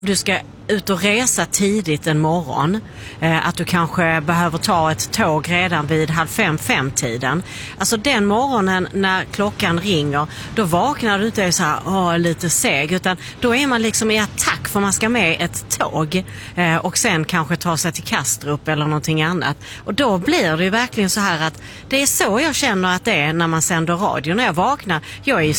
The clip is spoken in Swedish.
Du ska ut och resa tidigt en morgon, att du kanske behöver ta ett tåg redan vid 4:30-5-tiden. Alltså den morgonen när klockan ringer, då vaknar du inte så här lite seg, utan då är man liksom i attack för man ska med ett tåg och sen kanske ta sig till Kastrup eller någonting annat. Och då blir det ju verkligen så här att det är så jag känner att det är när man sänder radio. När jag vaknar, jag är